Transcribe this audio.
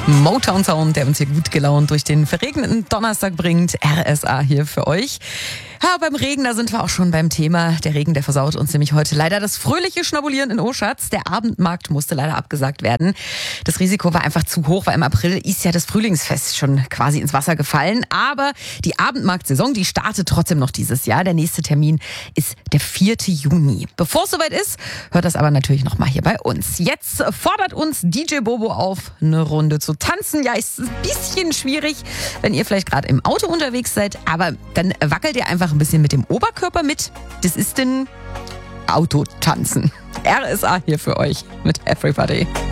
Motown Sound, der uns hier gut gelaunt durch den verregneten Donnerstag bringt. RSA hier für euch. Ja, beim Regen, da sind wir auch schon beim Thema. Der Regen, der versaut uns nämlich heute leider das fröhliche Schnabulieren in Oschatz. Der Abendmarkt musste leider abgesagt werden. Das Risiko war einfach zu hoch, weil im April ist ja das Frühlingsfest schon quasi ins Wasser gefallen. Aber die Abendmarktsaison, die startet trotzdem noch dieses Jahr. Der nächste Termin ist der 4. Juni. Bevor es soweit ist, hört das aber natürlich noch mal hier bei uns. Jetzt fordert uns DJ Bobo auf, eine Runde zu tanzen. Ja, ist ein bisschen schwierig, wenn ihr vielleicht gerade im Auto unterwegs seid, aber dann wackelt ihr einfach ein bisschen mit dem Oberkörper mit. Das ist denn Autotanzen. RSA hier für euch mit Everybody.